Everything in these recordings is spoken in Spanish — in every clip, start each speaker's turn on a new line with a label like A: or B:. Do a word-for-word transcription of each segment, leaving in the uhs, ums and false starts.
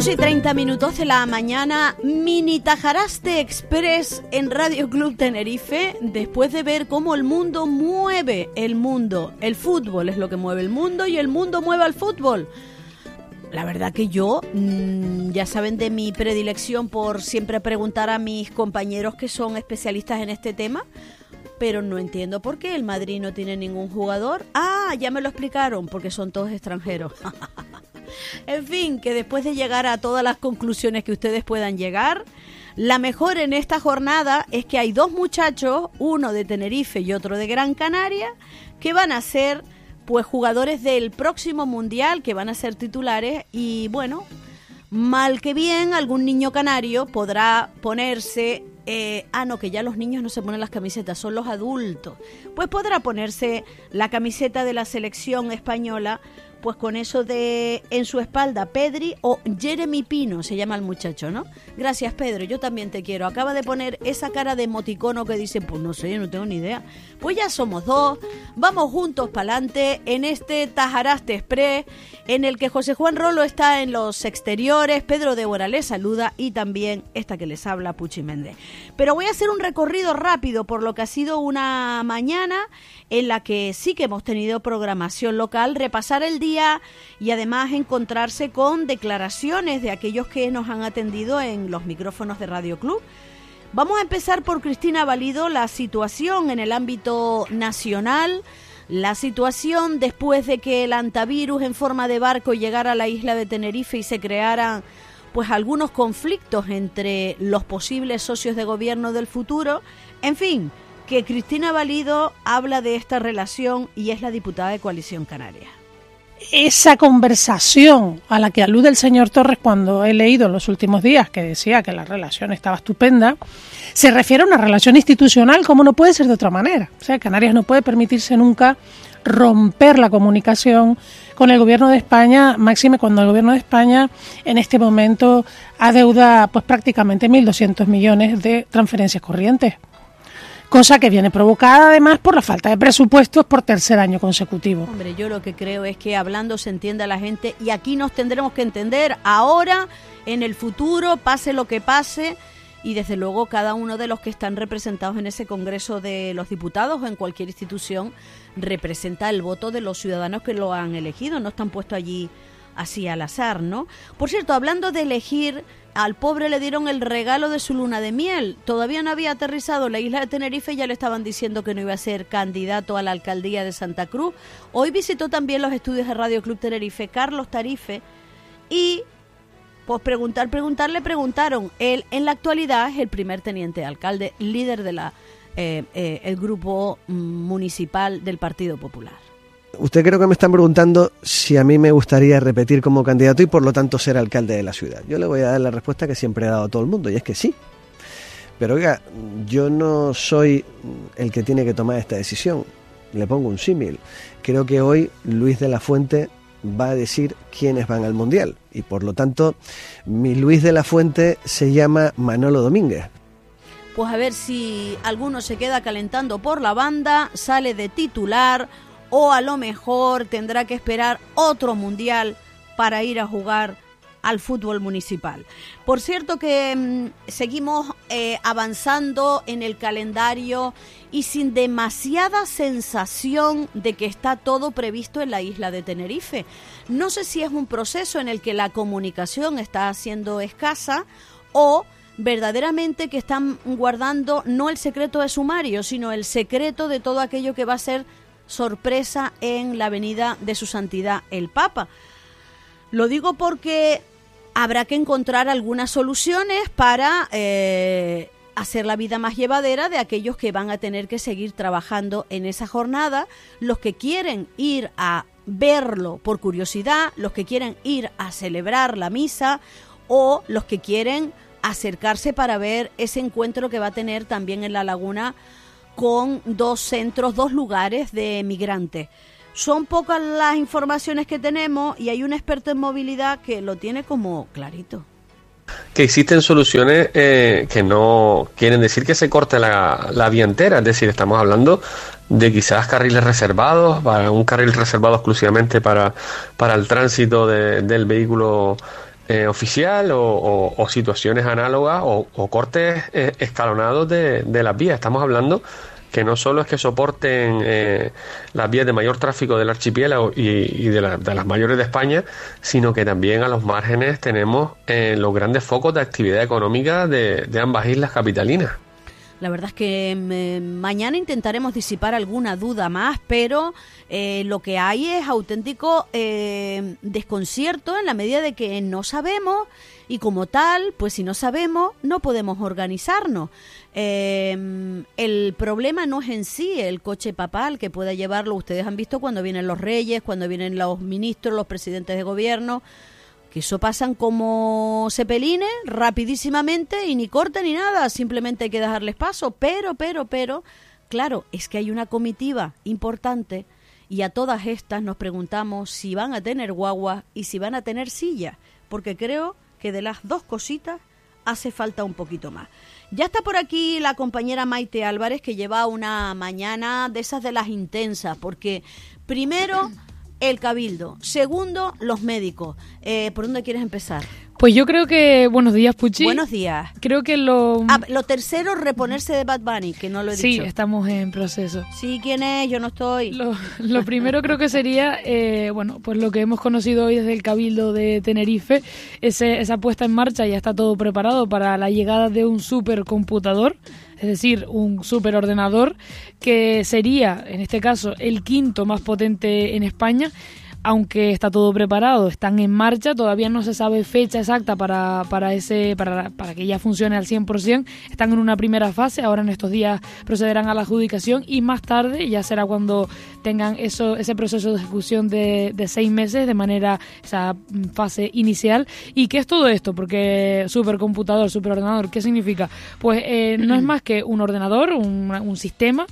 A: dos y treinta minutos de la mañana, mini Tajaraste Express en Radio Club Tenerife, después de ver cómo el mundo mueve el mundo. El fútbol es lo que mueve el mundo y el mundo mueve al fútbol. La verdad que yo, mmm, ya saben de mi predilección por siempre preguntar a mis compañeros que son especialistas en este tema, pero no entiendo por qué el Madrid no tiene ningún jugador. Ah, ya me lo explicaron, porque son todos extranjeros. En fin, que después de llegar a todas las conclusiones que ustedes puedan llegar, la mejor en esta jornada es que hay dos muchachos, uno de Tenerife y otro de Gran Canaria, que van a ser pues jugadores del próximo Mundial, que van a ser titulares y bueno, mal que bien, algún niño canario podrá ponerse... Eh, ah, no, que ya los niños no se ponen las camisetas, son los adultos. Pues podrá ponerse la camiseta de la selección española, pues con eso de en su espalda, Pedri o Jeremy Pino, se llama el muchacho, ¿no? Gracias, Pedro, yo también te quiero. Acaba de poner esa cara de emoticono que dice, pues no sé, no tengo ni idea. Pues ya somos dos, vamos juntos para adelante en este Tajaraste Express, en el que José Juan Rolo está en los exteriores, Pedro Débora les saluda y también esta que les habla, Puchi Méndez. Pero voy a hacer un recorrido rápido por lo que ha sido una mañana en la que sí que hemos tenido programación local, repasar el día y además encontrarse con declaraciones de aquellos que nos han atendido en los micrófonos de Radio Club. Vamos a empezar por Cristina Valido, la situación en el ámbito nacional, la situación después de que el antivirus en forma de barco llegara a la isla de Tenerife y se crearan pues algunos conflictos entre los posibles socios de gobierno del futuro. En fin, que Cristina Valido habla de esta relación y es la diputada de Coalición Canaria.
B: Esa conversación a la que alude el señor Torres cuando he leído en los últimos días que decía que la relación estaba estupenda, se refiere a una relación institucional como no puede ser de otra manera. O sea, Canarias no puede permitirse nunca romper la comunicación con el gobierno de España, máxime cuando el gobierno de España en este momento adeuda pues prácticamente mil doscientos millones de transferencias corrientes. Cosa que viene provocada además por la falta de presupuestos por tercer año consecutivo.
A: Hombre, yo lo que creo es que hablando se entiende a la gente y aquí nos tendremos que entender ahora, en el futuro, pase lo que pase, y desde luego cada uno de los que están representados en ese Congreso de los Diputados o en cualquier institución representa el voto de los ciudadanos que lo han elegido, no están puestos allí así al azar, ¿no? Por cierto, hablando de elegir, al pobre le dieron el regalo de su luna de miel. Todavía no había aterrizado en la isla de Tenerife y ya le estaban diciendo que no iba a ser candidato a la alcaldía de Santa Cruz. Hoy visitó también los estudios de Radio Club Tenerife Carlos Tarife y pues preguntar, preguntar, le preguntaron. Él en la actualidad es el primer teniente de alcalde, líder de la eh, eh, el grupo municipal del Partido Popular.
C: Usted creo que me están preguntando si a mí me gustaría repetir como candidato y por lo tanto ser alcalde de la ciudad. Yo le voy a dar la respuesta que siempre he dado a todo el mundo y es que sí. Pero oiga, yo no soy el que tiene que tomar esta decisión. Le pongo un símil. Creo que hoy Luis de la Fuente va a decir quiénes van al Mundial y por lo tanto mi Luis de la Fuente se llama Manolo Domínguez.
A: Pues a ver si alguno se queda calentando por la banda, sale de titular o a lo mejor tendrá que esperar otro mundial para ir a jugar al fútbol municipal. Por cierto que mmm, seguimos eh, avanzando en el calendario y sin demasiada sensación de que está todo previsto en la isla de Tenerife. No sé si es un proceso en el que la comunicación está siendo escasa o verdaderamente que están guardando no el secreto de sumario, sino el secreto de todo aquello que va a ser sorpresa en la venida de su santidad el Papa. Lo digo porque habrá que encontrar algunas soluciones para eh, hacer la vida más llevadera de aquellos que van a tener que seguir trabajando en esa jornada, los que quieren ir a verlo por curiosidad, los que quieren ir a celebrar la misa o los que quieren acercarse para ver ese encuentro que va a tener también en La Laguna con dos centros, dos lugares de migrantes. Son pocas las informaciones que tenemos y hay un experto en movilidad que lo tiene como clarito.
D: Que existen soluciones eh, que no quieren decir que se corte la, la vía entera, es decir, estamos hablando de quizás carriles reservados, para un carril reservado exclusivamente para, para el tránsito de, del vehículo eh, oficial o, o, o situaciones análogas o, o cortes eh, escalonados de, de las vías. Estamos hablando que no solo es que soporten eh, las vías de mayor tráfico del archipiélago y, y de, la, de las mayores de España, sino que también a los márgenes tenemos eh, los grandes focos de actividad económica de, de ambas islas capitalinas.
A: La verdad es que eh, mañana intentaremos disipar alguna duda más, pero eh, lo que hay es auténtico eh, desconcierto en la medida de que no sabemos y como tal, pues si no sabemos, no podemos organizarnos. Eh, el problema no es en sí el coche papal que pueda llevarlo. Ustedes han visto cuando vienen los reyes, cuando vienen los ministros, los presidentes de gobierno, que eso pasan como cepelines rapidísimamente y ni corte ni nada, simplemente hay que dejarles paso, pero, pero, pero, claro, es que hay una comitiva importante y a todas estas nos preguntamos si van a tener guagua y si van a tener silla, porque creo que de las dos cositas hace falta un poquito más. Ya está por aquí la compañera Maite Álvarez, que lleva una mañana de esas de las intensas, porque primero el Cabildo, segundo los médicos. Eh, ¿Por dónde quieres empezar?
E: Pues yo creo que... Buenos días, Puchi.
A: Buenos días.
E: Creo que lo...
A: Ah, lo tercero, reponerse de Bad Bunny, que no lo he
E: sí,
A: dicho.
E: Sí, estamos en proceso.
A: Sí, ¿quién es? Yo no estoy.
E: Lo, lo primero creo que sería, eh, bueno, pues lo que hemos conocido hoy desde el Cabildo de Tenerife, ese, esa puesta en marcha, ya está todo preparado para la llegada de un supercomputador, es decir, un superordenador, que sería, en este caso, el quinto más potente en España. Aunque está todo preparado, están en marcha, todavía no se sabe fecha exacta para para ese para, para que ya funcione al cien por ciento. Están en una primera fase, ahora en estos días procederán a la adjudicación y más tarde ya será cuando tengan eso ese proceso de ejecución de, de seis meses de manera, esa fase inicial. ¿Y qué es todo esto? Porque supercomputador, superordenador, ¿qué significa? Pues eh, no es más que un ordenador, un, un sistema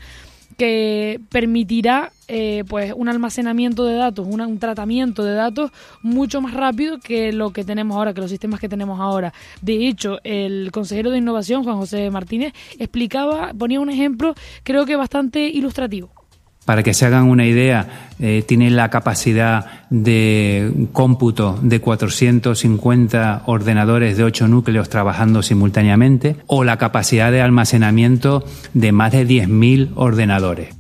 E: que permitirá eh, pues un almacenamiento de datos, una, un tratamiento de datos mucho más rápido que lo que tenemos ahora, que los sistemas que tenemos ahora. De hecho, el consejero de Innovación, Juan José Martínez, explicaba, ponía un ejemplo, creo que bastante ilustrativo.
F: Para que se hagan una idea, eh, tiene la capacidad de cómputo de cuatrocientos cincuenta ordenadores de ocho núcleos trabajando simultáneamente o la capacidad de almacenamiento de más de diez mil ordenadores.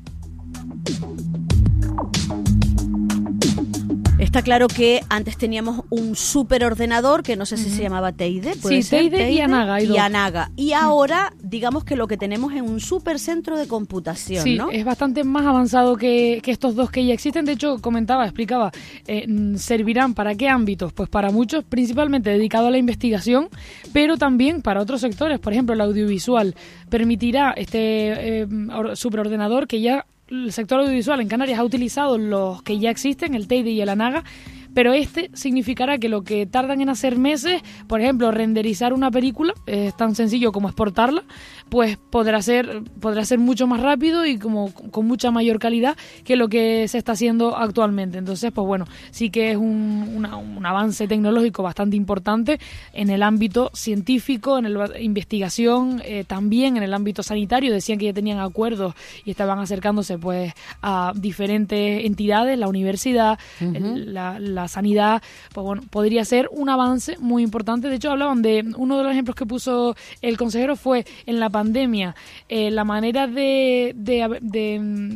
A: Está claro que antes teníamos un superordenador que no sé si uh-huh. se llamaba Teide,
E: sí, ser? Teide, Teide y Anaga.
A: Y, y Anaga. Y ahora, digamos que lo que tenemos es un supercentro de computación,
E: sí,
A: ¿no?
E: Es bastante más avanzado que, que estos dos que ya existen. De hecho, comentaba, explicaba, eh, servirán para qué ámbitos. Pues para muchos, principalmente dedicado a la investigación, pero también para otros sectores. Por ejemplo, el audiovisual permitirá este eh, superordenador que ya el sector audiovisual en Canarias ha utilizado los que ya existen, el Teide y el Anaga, pero este significará que lo que tardan en hacer meses, por ejemplo, renderizar una película, es tan sencillo como exportarla, pues podrá ser podrá ser mucho más rápido y como con mucha mayor calidad que lo que se está haciendo actualmente. Entonces, pues bueno, sí que es un, una, un avance tecnológico bastante importante en el ámbito científico, en la investigación, eh, también en el ámbito sanitario. Decían que ya tenían acuerdos y estaban acercándose pues a diferentes entidades, la universidad, uh-huh. el, la, la sanidad, pues bueno, podría ser un avance muy importante. De hecho, hablaban de, uno de los ejemplos que puso el consejero fue en la pandemia, eh, la manera de, de, de,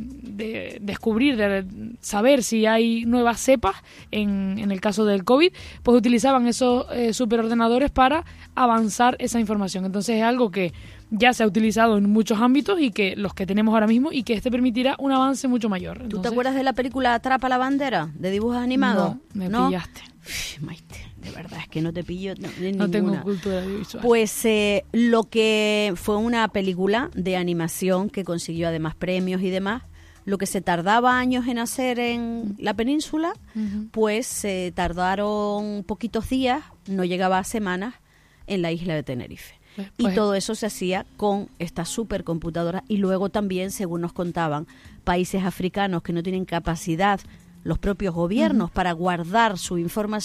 E: de descubrir, de saber si hay nuevas cepas, en, en el caso del COVID, pues utilizaban esos eh, superordenadores para avanzar esa información. Entonces es algo que ya se ha utilizado en muchos ámbitos y que los que tenemos ahora mismo y que este permitirá un avance mucho mayor. Entonces,
A: ¿tú te acuerdas de la película Atrapa la bandera de dibujos animados?
E: No, me
A: ¿no?
E: pillaste.
A: Uf, Maite, de verdad es que no te pillo no, de
E: no
A: ninguna.
E: tengo cultura audiovisual.
A: Pues eh, lo que fue una película de animación que consiguió además premios y demás, lo que se tardaba años en hacer en la península, uh-huh. pues se tardaron poquitos días, no llegaba a semanas, en la isla de Tenerife.
E: Pues,
A: y todo eso se hacía con estas supercomputadoras y luego también, según nos contaban, países africanos que no tienen capacidad, los propios gobiernos, uh-huh. para guardar su información,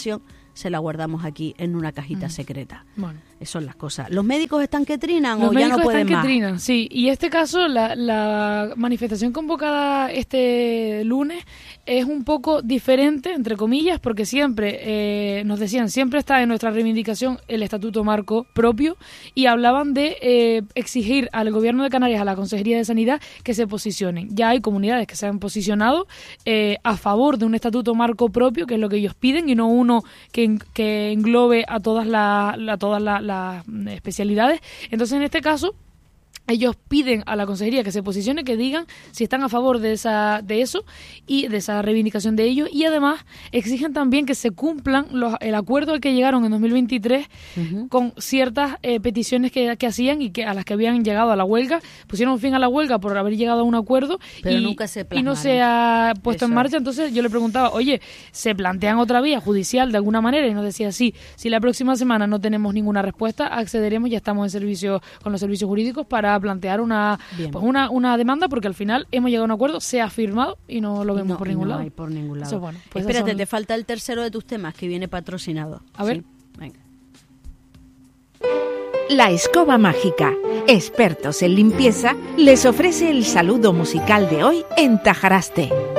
A: se la guardamos aquí en una cajita
E: Mm.
A: secreta.
E: Bueno.
A: Esas son las cosas. ¿Los médicos están que trinan
E: Los
A: o ya
E: médicos
A: no pueden
E: están
A: más?
E: que trinan, sí. Y en este caso, la, la manifestación convocada este lunes es un poco diferente, entre comillas, porque siempre, eh, nos decían, siempre está en nuestra reivindicación el Estatuto Marco propio, y hablaban de eh, exigir al Gobierno de Canarias, a la Consejería de Sanidad, que se posicionen. Ya hay comunidades que se han posicionado eh, a favor de un Estatuto Marco propio, que es lo que ellos piden, y no uno que, que englobe a todas las la, todas la, las especialidades. Entonces, en este caso, ellos piden a la consejería que se posicione, que digan si están a favor de esa de eso y de esa reivindicación de ellos, y además exigen también que se cumplan los, el acuerdo al que llegaron en dos mil veintitrés uh-huh. con ciertas eh, peticiones que, que hacían y que a las que habían llegado a la huelga. Pusieron fin a la huelga por haber llegado a un acuerdo,
A: pero
E: y,
A: nunca se
E: y no se ha puesto eso en marcha. Entonces yo le preguntaba, oye, ¿se plantean otra vía judicial de alguna manera? Y nos decía, sí, si la próxima semana no tenemos ninguna respuesta, accederemos, ya estamos en servicio con los servicios jurídicos para plantear una pues una, una demanda, porque al final hemos llegado a un acuerdo, se ha firmado y no lo vemos
A: no,
E: por ningún
A: no
E: lado.
A: Hay por ningún lado.
E: Eso, bueno, pues
A: espérate,
E: son...
A: te falta el tercero de tus temas que viene patrocinado.
E: A ver.
A: Sí, venga.
G: La Escoba Mágica, expertos en limpieza, les ofrece el saludo musical de hoy en Tajaraste.